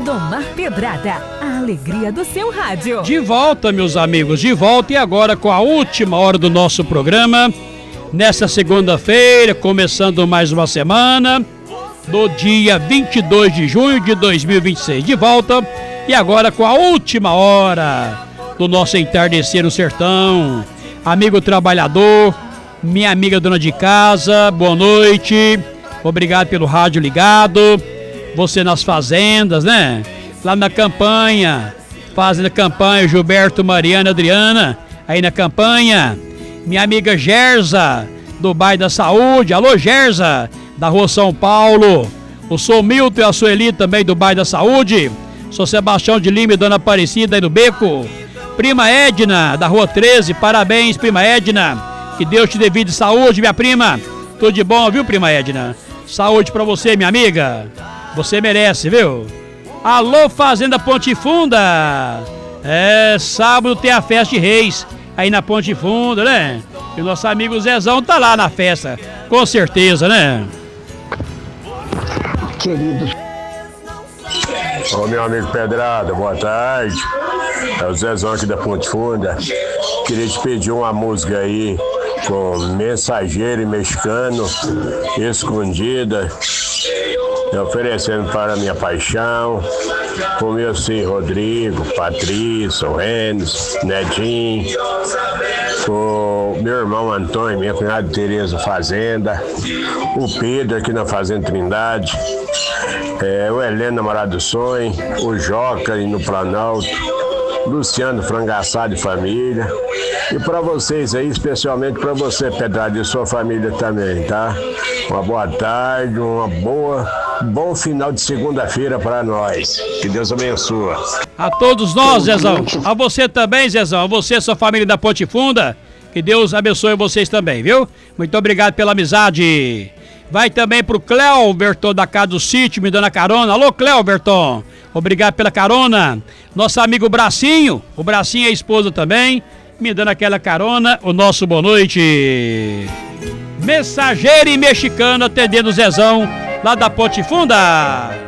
Lindomar Pedrada, a alegria do seu rádio. De volta, meus amigos, de volta, e agora com a última hora do nosso programa, nesta segunda-feira, começando mais uma semana, do dia 22 de junho de 2026, de volta, e agora com a última hora do nosso entardecer no sertão. Amigo trabalhador, minha amiga dona de casa, boa noite, obrigado pelo rádio ligado, você nas fazendas, né? Lá na campanha, fazendo campanha, Gilberto, Mariana, Adriana, aí na campanha, minha amiga Gerza, do bairro da Saúde, alô Gerza, da rua São Paulo, o Sou Milton e a Sueli também do bairro da Saúde, sou Sebastião de Lima e Dona Aparecida aí no Beco, prima Edna, da rua 13, parabéns prima Edna, que Deus te dê vida e saúde, minha prima, tudo de bom, viu prima Edna, saúde pra você, minha amiga, você merece, viu? Alô Fazenda Ponte Funda, sábado tem a festa de Reis, aí na Ponte Funda, né? E o nosso amigo Zezão tá lá na festa, com certeza, né? Querido. Ô meu amigo Pedrada, boa tarde. É o Zezão aqui da Ponte Funda. Queria te pedir uma música aí com Mensageiro e Mexicano, Escondida, oferecendo para a minha paixão, com meu filho Rodrigo, Patrícia, o Renes, Netinho, com meu irmão Antônio, minha cunhada Tereza Fazenda, o Pedro aqui na Fazenda Trindade, o Heleno Namorado do Sonho, o Joca aí no Planalto, Luciano Frangaçado e família. E para vocês aí, especialmente para você, Pedrada, e sua família também, tá? Uma boa tarde, bom final de segunda-feira para nós. Que Deus abençoe. A todos nós, Zezão. A você também, Zezão. A você, sua família da Ponte Funda. Que Deus abençoe vocês também, viu? Muito obrigado pela amizade. Vai também pro Cléoberton da Casa do Sítio, me dando a carona. Alô, Cléoberton. Obrigado pela carona. Nosso amigo Bracinho. O Bracinho é a esposa também. Me dando aquela carona. O nosso boa noite. Mensageiro e Mexicano atendendo o Zezão lá da Ponte Funda.